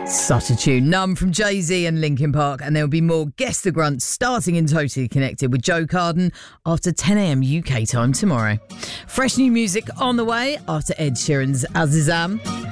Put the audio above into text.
Such a tune. Numb from Jay-Z and Linkin Park. And there will be more Guess the Grunt starting in Totally Connected with Joe Carden after 10 a.m. UK time tomorrow. Fresh new music on the way after Ed Sheeran's Azizam.